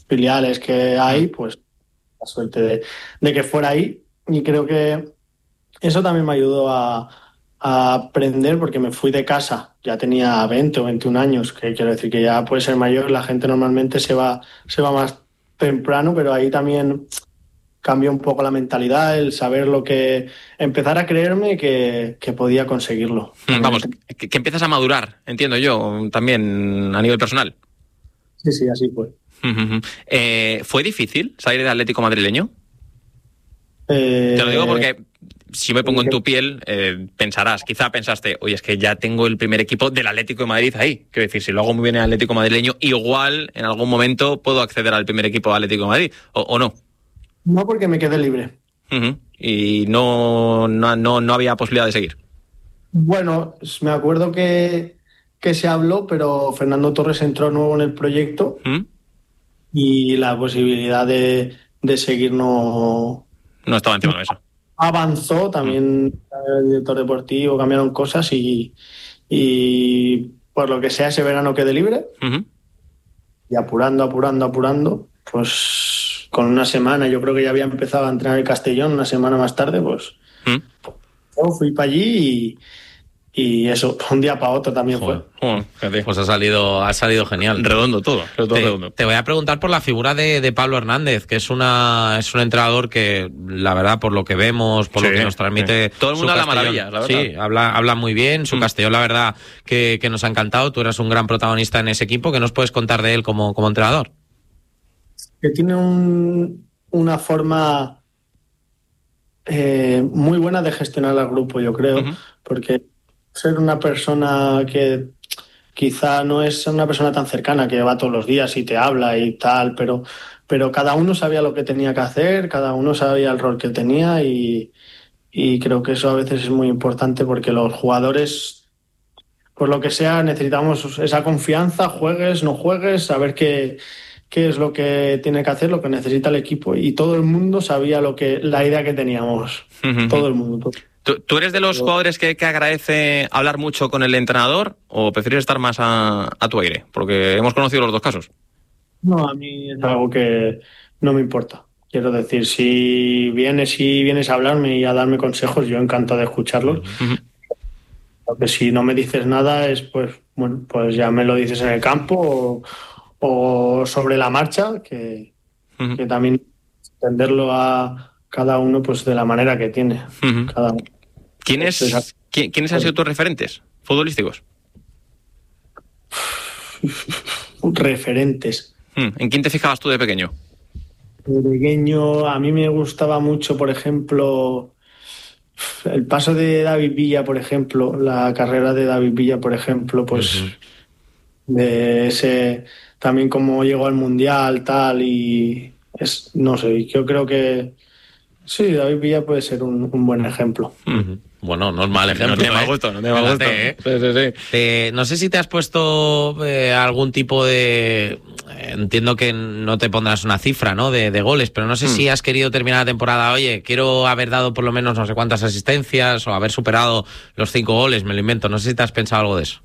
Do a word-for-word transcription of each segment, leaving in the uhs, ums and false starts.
filiales que hay, pues la suerte de, de que fuera ahí. Y creo que eso también me ayudó a, a aprender porque me fui de casa, ya tenía veinte o veintiún años, que quiero decir que ya puede ser mayor, la gente normalmente se va, se va más temprano, pero ahí también cambió un poco la mentalidad, el saber lo que, empezar a creerme que, que podía conseguirlo. Mm, También Vamos, ent- que, que empiezas a madurar, entiendo yo, también a nivel personal. sí, sí, así fue. Ujú. Eh, ¿Fue difícil salir del Atlético madrileño? Te lo digo Eh, porque si me pongo en tu piel, eh, pensarás, quizá pensaste, oye, es que ya tengo el primer equipo del Atlético de Madrid ahí. Quiero decir, si lo hago muy bien en el Atlético madrileño, igual en algún momento puedo acceder al primer equipo del Atlético de Madrid, o, o no. no porque me quedé libre. Ujú. Y no, no, no, no había posibilidad de seguir. Bueno, me acuerdo que, que se habló, pero Fernando Torres entró nuevo en el proyecto ¿Mm? y la posibilidad de, de seguir no No estaba encima de eso. avanzó. Mm. También el director deportivo cambiaron cosas y, y por lo que sea ese verano quedé libre Ujú. y apurando, apurando, apurando, pues con una semana, yo creo que ya había empezado a entrenar el Castellón, una semana más tarde, pues Mm. yo fui para allí y, y eso, un día para otro también Joder. fue. Joder, fíjate. Pues ha salido, ha salido genial. Redondo todo, todo Te, redondo. te voy a preguntar por la figura de, de Pablo Hernández, que es una es un entrenador que, la verdad, por lo que vemos, por Sí, lo que nos transmite... sí. Todo el mundo su habla Castellón, maravillas, la verdad. Sí, habla, habla muy bien. Su Mm. Castellón, la verdad, que, que nos ha encantado. Tú eras un gran protagonista en ese equipo. ¿Qué nos puedes contar de él como, como entrenador? Que tiene un- una forma eh, muy buena de gestionar al grupo, yo creo, Ujú. porque ser una persona que quizá no es una persona tan cercana, que va todos los días y te habla y tal, pero, pero cada uno sabía lo que tenía que hacer, cada uno sabía el rol que tenía y, y creo que eso a veces es muy importante porque los jugadores, por lo que sea, necesitamos esa confianza, juegues, no juegues, saber qué, qué es lo que tiene que hacer, lo que necesita el equipo y todo el mundo sabía lo que, la idea que teníamos, Ujú. todo el mundo. ¿Tú, tú eres de los jugadores que, que agradece hablar mucho con el entrenador o prefieres estar más a, a tu aire? Porque hemos conocido los dos casos. No, a mí es algo que no me importa. Quiero decir, si vienes si vienes a hablarme y a darme consejos, yo encantado de escucharlos. Ujú. Porque si no me dices nada, es pues, bueno, pues ya me lo dices en el campo o, o sobre la marcha, que, Ujú. que también entenderlo a cada uno pues de la manera que tiene. Ujú. Cada uno. ¿Quiénes, Entonces, ¿quién- ¿Quiénes han sido tus referentes futbolísticos? referentes. Mm. ¿En quién te fijabas tú de pequeño? De pequeño, a mí me gustaba mucho, por ejemplo, el paso de David Villa, por ejemplo, la carrera de David Villa, por ejemplo, pues Ujú. de ese también cómo llegó al mundial, tal, y es, no sé, yo creo que sí, David Villa puede ser un, un buen ejemplo. Ujú. Bueno, no es mal ejemplo. No tiene mal ¿eh? gusto, no tiene mal gusto. Fíjate, ¿eh? Sí, sí, sí. Eh, no sé si te has puesto eh, algún tipo de... eh, Entiendo que no te pondrás una cifra, ¿no? De, de goles, pero no sé Mm. si has querido terminar la temporada, oye, quiero haber dado por lo menos no sé cuántas asistencias o haber superado los cinco goles, me lo invento. No sé si te has pensado algo de eso.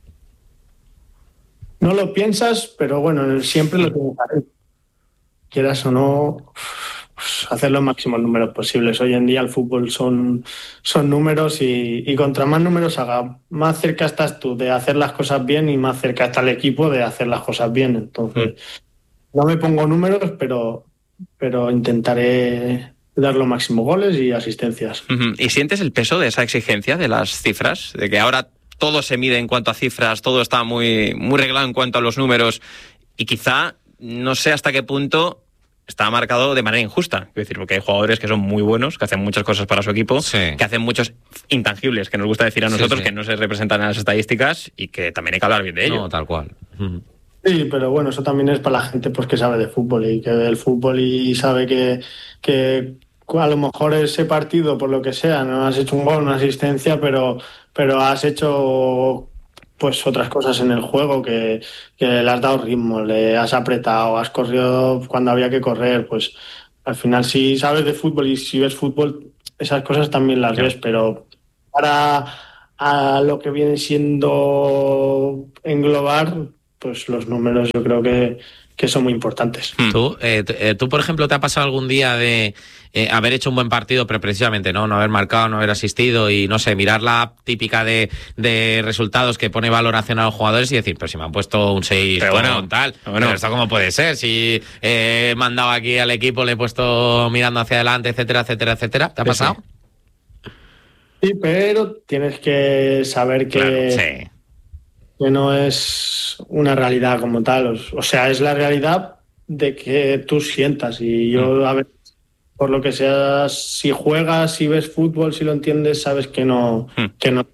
No lo piensas, pero bueno, siempre lo tienes que hacer. Quieras o no, pues, hacer los máximos números posibles. Hoy en día el fútbol son, son números y, y contra más números haga, más cerca estás tú de hacer las cosas bien y más cerca está el equipo de hacer las cosas bien. Entonces, no me pongo números, pero, pero intentaré dar los máximos goles y asistencias. Ujú. ¿Y sientes el peso de esa exigencia de las cifras? De que ahora todo se mide en cuanto a cifras, todo está muy, muy reglado en cuanto a los números y quizá no sé hasta qué punto está marcado de manera injusta. Es decir, porque hay jugadores que son muy buenos, que hacen muchas cosas para su equipo, Sí. que hacen muchos intangibles, que nos gusta decir a Sí, nosotros, sí. que no se representan en las estadísticas y que también hay que hablar bien de ello. No, tal cual. Ujú. Sí, pero bueno, eso también es para la gente pues que sabe de fútbol y que ve el fútbol y sabe que, que a lo mejor ese partido, por lo que sea, no has hecho un gol, una asistencia, pero, pero has hecho pues otras cosas en el juego, que, que le has dado ritmo, le has apretado, has corrido cuando había que correr, pues al final si sabes de fútbol y si ves fútbol, esas cosas también las Claro. ves, pero para a lo que viene siendo englobar, pues los números yo creo que, que son muy importantes. ¿Tú, eh, t- tú, por ejemplo, te ha pasado algún día de eh, haber hecho un buen partido, pero precisamente no no haber marcado, no haber asistido y, no sé, mirar la app típica de, de resultados que pone valoración a los jugadores y decir, pero si me han puesto un seis, pero bueno, tal, bueno. pero esto cómo puede ser, si eh, he mandado aquí al equipo, le he puesto mirando hacia adelante, etcétera, etcétera, etcétera? ¿Te ha Sí, pasado? Sí. Sí, pero tienes que saber que, Claro, sí. que no es una realidad como tal. O, o sea, es la realidad de que tú sientas. Y yo, a ver, por lo que sea, si juegas, si ves fútbol, si lo entiendes, sabes que no... que no.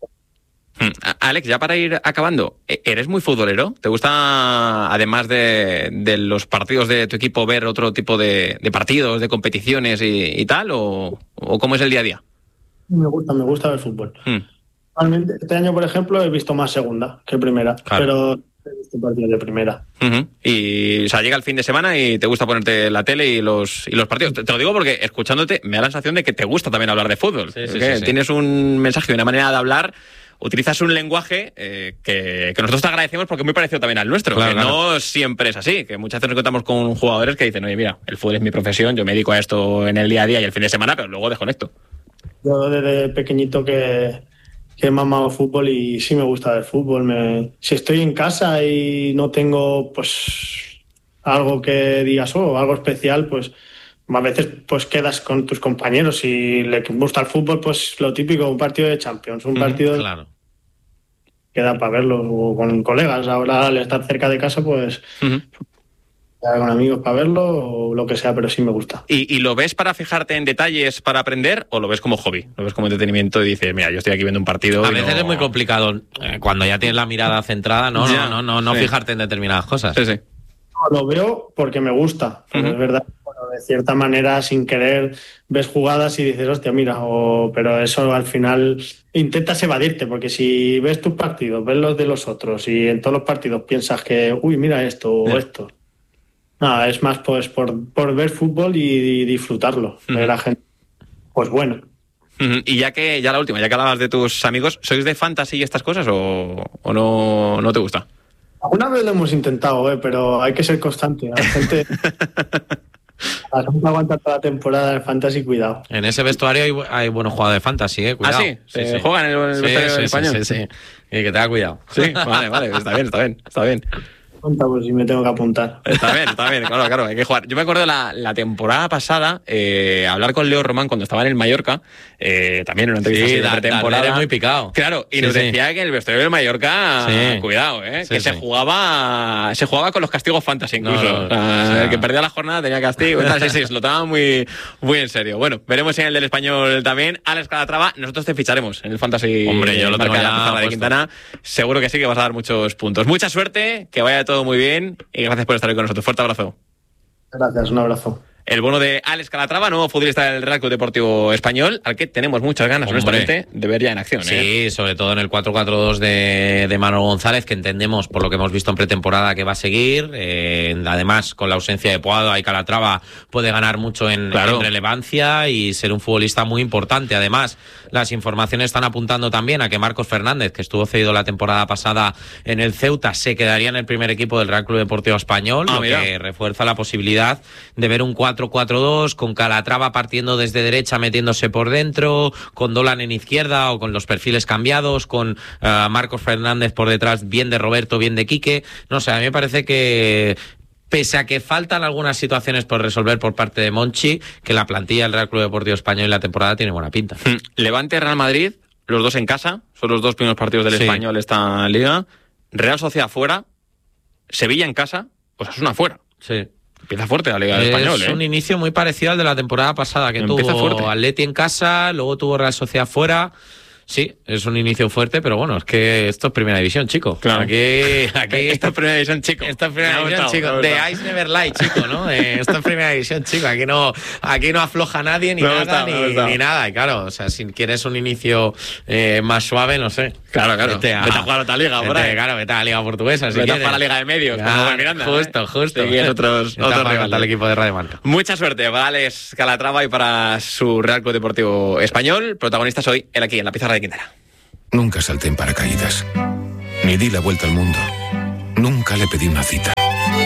Alex, ya para ir acabando, ¿eres muy futbolero? ¿Te gusta, además de, de los partidos de tu equipo, ver otro tipo de, de partidos, de competiciones y, y tal? O, ¿O cómo es el día a día? Me gusta, me gusta ver fútbol. Hmm. Realmente, este año, por ejemplo, he visto más segunda que primera, claro. Pero he visto partidos de primera. Uh-huh. Y, o sea, llega el fin de semana y te gusta ponerte la tele y los, y los partidos. Te, te lo digo porque, escuchándote, me da la sensación de que te gusta también hablar de fútbol. Sí, sí, sí, sí. Tienes un mensaje y una manera de hablar, utilizas un lenguaje eh, que, que nosotros te agradecemos porque es muy parecido también al nuestro, claro, que claro. No siempre es así, que muchas veces nos encontramos con jugadores que dicen, oye, mira, el fútbol es mi profesión, yo me dedico a esto en el día a día y el fin de semana, pero luego desconecto. Yo desde pequeñito que, que he mamado fútbol y sí me gusta ver fútbol. Me, si estoy en casa y no tengo pues algo que digas, oh, algo especial, pues a veces pues quedas con tus compañeros y le gusta el fútbol, pues lo típico, un partido de Champions, un partido mm, claro. queda para verlo, o con colegas. Ahora al estar cerca de casa, pues... Uh-huh. Con amigos para verlo o lo que sea, pero sí me gusta. ¿Y, ¿Y lo ves para fijarte en detalles para aprender o lo ves como hobby? ¿Lo ves como entretenimiento y dices, mira, yo estoy aquí viendo un partido? A veces no... es muy complicado eh, cuando ya tienes la mirada centrada, no, no, no, no, no sí. fijarte en determinadas cosas. Sí, sí. No, lo veo porque me gusta, uh-huh. Es verdad. Bueno, de cierta manera, sin querer, ves jugadas y dices, hostia, mira, o... pero eso al final intentas evadirte, porque si ves tus partidos, ves los de los otros y en todos los partidos piensas que, uy, mira esto o yeah. esto. No, es más pues por, por ver fútbol y, y disfrutarlo. Uh-huh. De la gente. Pues bueno. Uh-huh. Y ya que, ya la última, ya que hablabas de tus amigos, ¿sois de fantasy y estas cosas o, o no, no te gusta? Alguna vez lo hemos intentado, ¿eh? Pero hay que ser constante. La gente, la gente aguanta toda la temporada de fantasy, cuidado. En ese vestuario hay, hay buenos jugadores de fantasy, ¿eh? Cuidado. ¿Ah, sí? sí, sí. ¿Juegan en el, el sí, vestuario sí, español? Sí, sí, sí. Y que te da cuidado. Sí, vale, vale. Está bien, está bien, está bien. Pues si me tengo que apuntar. Está bien, está bien, claro, claro, hay que jugar. Yo me acuerdo la, la temporada pasada, eh, hablar con Leo Román cuando estaba en el Mallorca, eh, también en una entrevista sí, así de pretemporada. Era muy picado. Claro, y sí, nos sí. decía que el vestuario del Mallorca, sí. cuidado, eh, sí, que sí. se jugaba se jugaba con los castigos fantasy incluso. No, no, o sea, o sea, el que perdía la jornada tenía castigo. Sí, sí, se lo tomaba muy, muy en serio. Bueno, veremos en el del español también. Alex Calatrava, nosotros te ficharemos en el fantasy. Hombre, yo lo tengo ya de Quintana. Seguro que sí, que vas a dar muchos puntos. Mucha suerte, que vaya todo muy bien. Y gracias por estar hoy con nosotros. Fuerte abrazo. Gracias, un abrazo. El bono de Alex Calatrava, nuevo futbolista del Real Club Deportivo Español, al que tenemos muchas ganas, Hombre. honestamente, de ver ya en acción. Sí, ¿eh? sobre todo en el cuatro cuatro dos de, de Manuel González, que entendemos, por lo que hemos visto en pretemporada, que va a seguir. Eh, además, con la ausencia de Puado, ahí Calatrava puede ganar mucho en, claro. en relevancia y ser un futbolista muy importante. Además, las informaciones están apuntando también a que Marcos Fernández, que estuvo cedido la temporada pasada en el Ceuta, se quedaría en el primer equipo del Real Club Deportivo Español, ah, lo mira. que refuerza la posibilidad de ver un cuatro cuatro dos con Calatrava partiendo desde derecha, metiéndose por dentro, con Dolan en izquierda o con los perfiles cambiados, con uh, Marcos Fernández por detrás, bien de Roberto, bien de Quique. No sé, a mí me parece que pese a que faltan algunas situaciones por resolver por parte de Monchi, que la plantilla del Real Club Deportivo Español en la temporada tiene buena pinta. Levante, Real Madrid, los dos en casa, son los dos primeros partidos del sí. Español esta liga. Real Sociedad fuera, Sevilla en casa, pues es una fuera. Sí. Empieza fuerte la Liga del Español, ¿eh? Es un inicio muy parecido al de la temporada pasada, que Empieza tuvo fuerte. Atleti en casa, luego tuvo Real Sociedad fuera. Sí, es un inicio fuerte, pero bueno, es que esto es primera división, chico. Claro. Aquí, aquí esto es primera división, chico. Esto es primera división, gustado, chico. The Ice Never Lie, chico, ¿no? Eh, esto es primera división, chico. Aquí no, aquí no afloja nadie, ni me nada, gustado, ni, ni nada. Y claro, o sea, si quieres un inicio eh, más suave, no sé. Claro, claro. Vete a, vete a jugar a otra liga, por ahí. Claro, vete a la Liga Portuguesa, si vete quieres. a la Liga de Medios, claro, como Miranda. Justo, ¿eh? justo. Y otros, otros rivales. Al equipo de Radio Marca. Mucha suerte para Alex Calatrava y para su Real Club Deportivo Español. Protagonistas hoy, él aquí, en la pizarra de Quintana. Nunca salté en paracaídas, ni di la vuelta al mundo. Nunca le pedí una cita.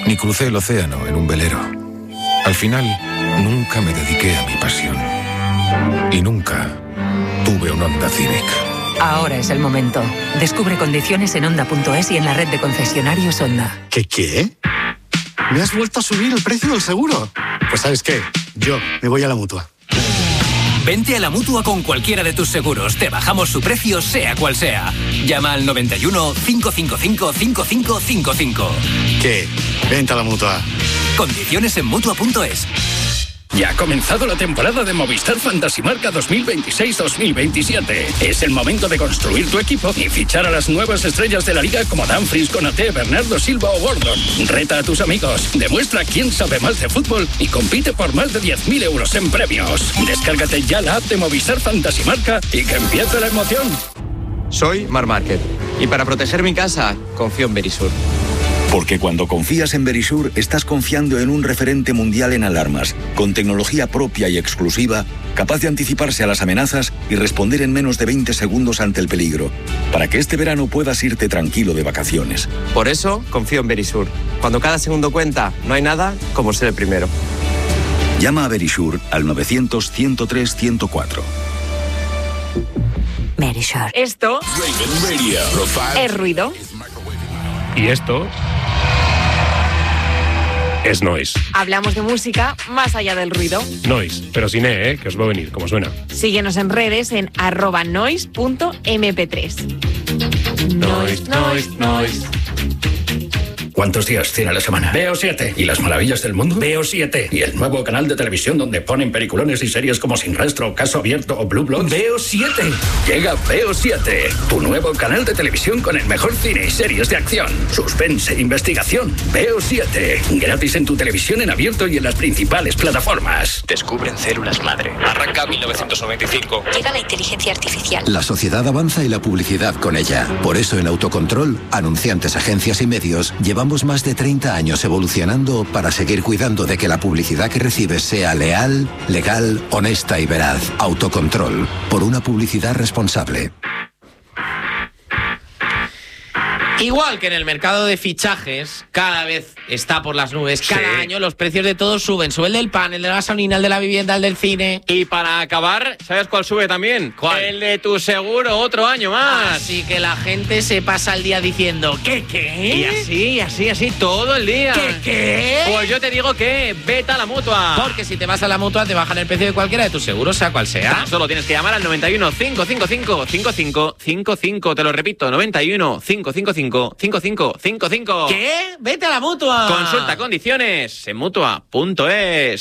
ni crucé el océano en un velero. Al final, nunca me dediqué a mi pasión. Y nunca tuve un Honda Civic. Ahora es el momento. Descubre condiciones en Honda punto es y en la red de concesionarios Honda. ¿Qué qué? ¿Me has vuelto a subir el precio del seguro? Pues ¿sabes qué? Yo me voy a la Mutua. Vente a la Mutua con cualquiera de tus seguros. Te bajamos su precio, sea cual sea. Llama al noventa y uno, cinco cinco cinco, cinco cinco cinco cinco. ¿Qué? Vente a la Mutua. Condiciones en Mutua punto es. Ya ha comenzado la temporada de Movistar Fantasy Marca dos mil veintiséis dos mil veintisiete. Es el momento de construir tu equipo y fichar a las nuevas estrellas de la liga como Dumfries, Konaté, Bernardo Silva o Gordon. Reta a tus amigos, demuestra quién sabe más de fútbol y compite por más de diez mil euros en premios. Descárgate ya la app de Movistar Fantasy Marca y que empiece la emoción. Soy Mar Márquez y para proteger mi casa confío en Verisur. Porque cuando confías en Verisur, estás confiando en un referente mundial en alarmas, con tecnología propia y exclusiva, capaz de anticiparse a las amenazas y responder en menos de veinte segundos ante el peligro, para que este verano puedas irte tranquilo de vacaciones. Por eso, confío en Verisur. Cuando cada segundo cuenta, no hay nada como ser el primero. Llama a Verisur al novecientos, ciento tres, ciento cuatro. Verisur. Esto es ruido. Y esto es noise. Hablamos de música más allá del ruido. Noise, pero sin E, ¿eh? Que os va a venir, como suena. Síguenos en redes en arroba noise punto eme pe tres. Noise, noise, noise. ¿Cuántos días tiene la semana? Veo siete. ¿Y las maravillas del mundo? Veo siete. ¿Y el nuevo canal de televisión donde ponen peliculones y series como Sin Rastro, Caso Abierto o Blue Bloods? Veo siete. Llega Veo siete, tu nuevo canal de televisión con el mejor cine y series de acción, suspense e investigación. Veo siete. Gratis en tu televisión en abierto y en las principales plataformas. Descubren células madre. Arranca mil novecientos noventa y cinco. Llega la inteligencia artificial. La sociedad avanza y la publicidad con ella. Por eso en Autocontrol, anunciantes, agencias y medios, llevamos más de treinta años evolucionando para seguir cuidando de que la publicidad que recibes sea leal, legal, honesta y veraz. Autocontrol, por una publicidad responsable. Igual que en el mercado de fichajes, cada vez está por las nubes. Cada sí. año los precios de todos suben. Sube el del pan, el de la gasolina, el de la vivienda, el del cine. Y para acabar, ¿sabes cuál sube también? ¿Cuál? El de tu seguro, otro año más. Así que la gente se pasa el día diciendo ¿qué, qué? Y así, así, así, todo el día. ¿Qué, qué? Pues yo te digo que vete a la Mutua. Porque si te vas a la Mutua te bajan el precio de cualquiera de tus seguros, sea cual sea. Tan solo tienes que llamar al noventa y uno, cinco cinco cinco, cinco cinco cinco cinco. Te lo repito, noventa y uno, cinco cinco cinco, cinco cinco cinco cinco. ¿Qué? Vete a la Mutua. Consulta condiciones en mutua punto es.